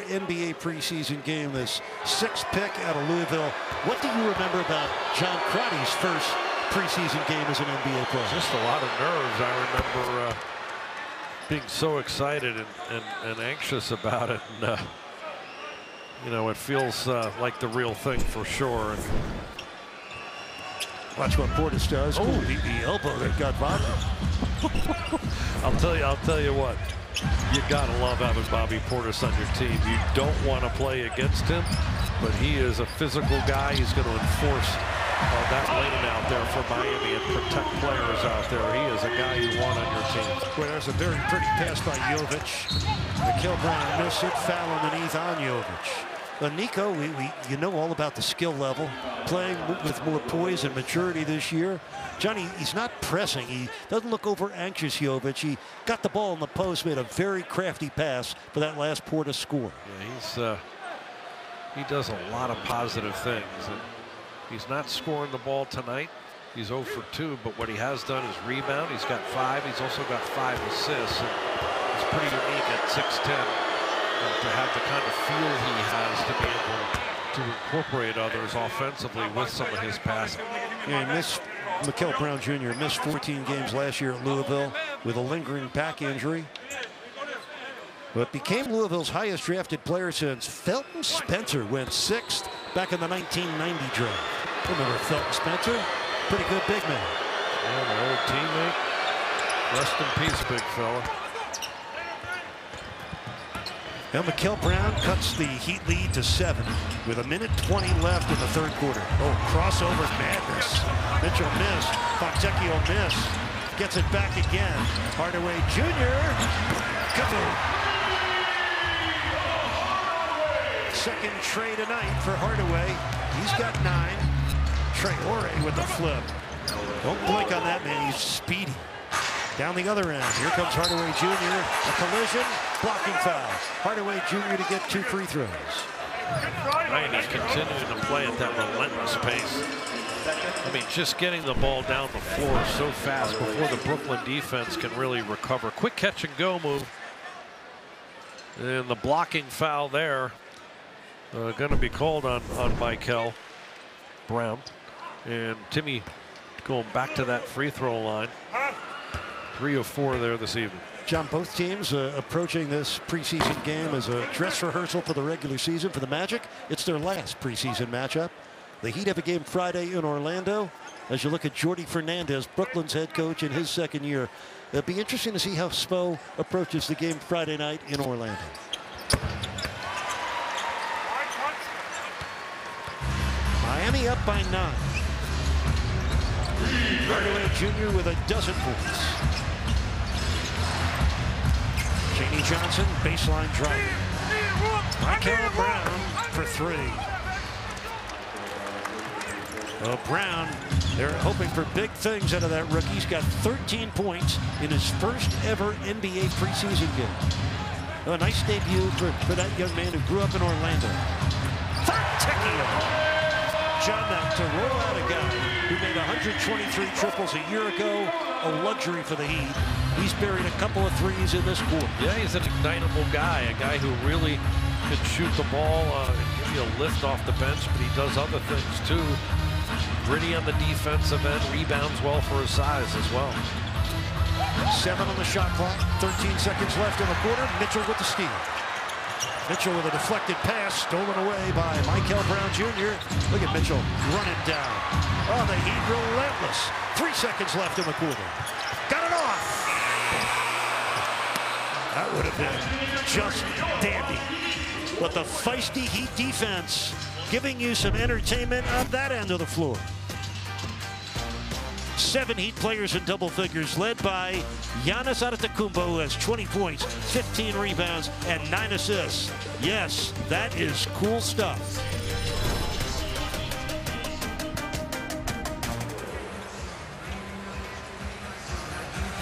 NBA preseason game, this 6th pick out of Louisville. What do you remember about John Crotty's first preseason game as an NBA player? Just a lot of nerves. I remember being so excited and anxious about it. And, you know, it feels like the real thing for sure. And watch what Portis does. Oh, the elbow that got Bobby. I'll tell you what. You gotta love having Bobby Portis on your team. You don't want to play against him, but he is a physical guy. He's going to enforce that lane out there for Miami and protect players out there. He is a guy you want on your team. Boy, there's a very pretty pass by Jovic. Mikal Brown missed it. Foul underneath on Jovic. Nico, you know all about the skill level, playing with more poise and maturity this year. Johnny, he's not pressing. He doesn't look over anxious, Jovic. He got the ball in the post, made a very crafty pass for that last Portis score. Yeah, he does a lot of positive things. And he's not scoring the ball tonight. He's 0 for 2, but what he has done is rebound. He's got 5. He's also got 5 assists. And it's pretty unique at 6'10". To have the kind of feel he has to be able to incorporate others offensively with some of his passing. Yeah, Mikal Brown Jr. missed 14 games last year at Louisville with a lingering back injury, but became Louisville's highest drafted player since Felton Spencer went 6th back in the 1990 draft. Remember Felton Spencer? Pretty good big man. Yeah, my old teammate. Rest in peace, big fella. Now Mikal Brown cuts the Heat lead to 7 with 1:20 left in the 3rd quarter. Oh, crossover madness. Mitchell missed. Fontecchio missed. Gets it back again. Hardaway Jr. Kaboom. Second tray tonight for Hardaway. He's got 9. Traore with the flip. Don't blink on that man. He's speedy. Down the other end. Here comes Hardaway Jr. A collision. Blocking foul. Hardaway Jr. to get 2 free throws. Right, he's continuing to play at that relentless pace. I mean, just getting the ball down the floor so fast before the Brooklyn defense can really recover. Quick catch and go move. And the blocking foul there going to be called on Mikal Brown. And Timmy going back to that free throw line. 3 of 4 there this evening. John, both teams approaching this preseason game as a dress rehearsal for the regular season. For the Magic, it's their last preseason matchup. The Heat have a game Friday in Orlando. As you look at Jordi Fernandez, Brooklyn's head coach in his 2nd year, it'll be interesting to see how Spo approaches the game Friday night in Orlando. Miami up by 9. Hardaway Jr. with a dozen points. Janie Johnson, baseline drive. Mikal Brown for 3. Well, Brown, they're hoping for big things out of that rookie. He's got 13 points in his first ever NBA preseason game. A nice debut for that young man who grew up in Orlando. Fontecchio. John, now to roll out a guy who made 123 triples a year ago, a luxury for the Heat. He's buried a couple of threes in this quarter. Yeah, he's an ignitable guy, a guy who really can shoot the ball and give you a lift off the bench, but he does other things too. Gritty on the defensive end, rebounds well for his size as well. 7 on the shot clock, 13 seconds left in the quarter. Mitchell with the steal. Mitchell with a deflected pass, stolen away by Mikal Brown Jr. Look at Mitchell running down. Oh, the Heat relentless. 3 seconds left in the quarter. Got it off. That would have been just dandy. But the feisty Heat defense giving you some entertainment on that end of the floor. 7 Heat players in double figures, led by Giannis Antetokounmpo, who has 20 points, 15 rebounds, and 9 assists. Yes, that is cool stuff.